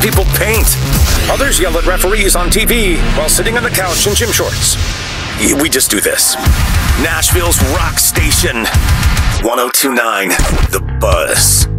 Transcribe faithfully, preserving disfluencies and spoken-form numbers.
people paint. Others yell at referees on T V while sitting on the couch in gym shorts. We just do this. Nashville's rock station. one oh two point nine The Buzz.